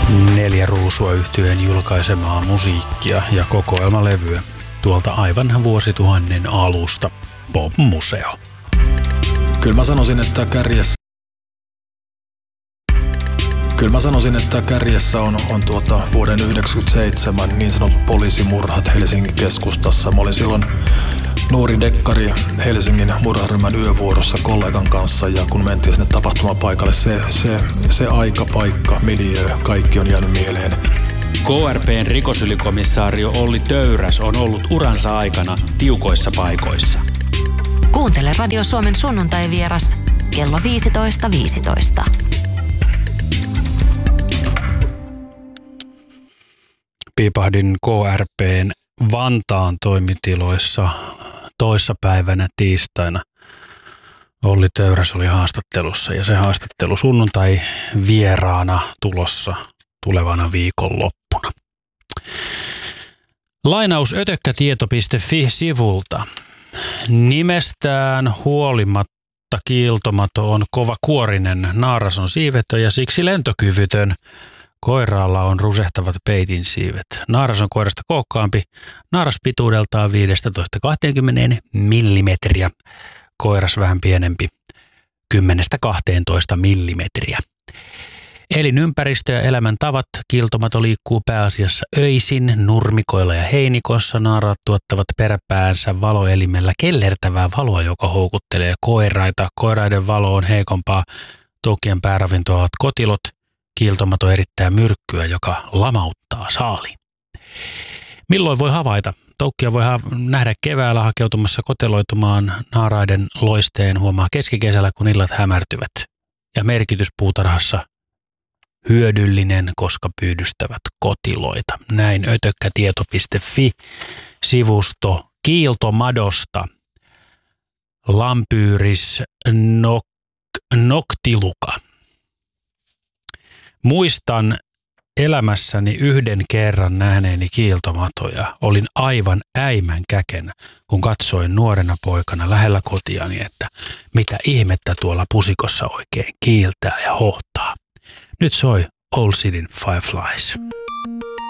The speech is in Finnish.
4 ruusua -yhtyeen julkaisemaa musiikkia ja kokoelmalevyä tuolta aivan vuosituhannen alusta. Pop-museo. Kyllä mä sanoisin, että kärjessä on vuoden 1997 niin sanotut poliisimurhat Helsingin keskustassa. Mä olin silloin nuori dekkari Helsingin murharyhmän yövuorossa kollegan kanssa, ja kun mentiin sinne tapahtumapaikalle, se aika, paikka, miljöö, kaikki on jäänyt mieleen. KRP:n rikosylikomisaario Olli Töyräs on ollut uransa aikana tiukoissa paikoissa. Kuuntele Radio Suomen sunnuntaivieras kello 15.15. Piipahdin KRP:n Vantaan toimitiloissa toissapäivänä tiistaina. Olli Töyräs oli haastattelussa, ja se haastattelu sunnuntai vieraana tulossa tulevana viikonloppuna. Lainaus ötökkätieto.fi-sivulta. Nimestään huolimatta kiiltomato on kovakuorinen, naaras on siivetön ja siksi lentokyvytön. Koiraalla on rusehtavat peitin siivet. Naaras on koirasta kookkaampi, naaras pituudeltaan 15-20 millimetriä, koiras vähän pienempi, 10-12 millimetriä. Elinympäristö ja elämäntavat. Kiiltomato liikkuu pääasiassa öisin, nurmikoilla ja heinikossa. Naaraat tuottavat peräpäänsä valoelimellä kellertävää valoa, joka houkuttelee koiraita. Koiraiden valo on heikompaa. Toukien pääravintoa ovat kotilot. Kiiltomato erittää myrkkyä, joka lamauttaa saali. Milloin voi havaita? Toukkia voi nähdä keväällä hakeutumassa koteloitumaan naaraiden loisteen, huomaa keskikesällä, kun illat hämärtyvät. Ja merkitys puutarhassa hyödyllinen, koska pyydystävät kotiloita. Näin ötökkätieto.fi-sivusto kiiltomadosta. Lampyris noctiluca. Muistan elämässäni yhden kerran nähneeni kiiltomatoja. Olin aivan äimän käkenä, kun katsoin nuorena poikana lähellä kotiani, että mitä ihmettä tuolla pusikossa oikein kiiltää ja hohtaa. Nyt soi Old Cityn Fireflies.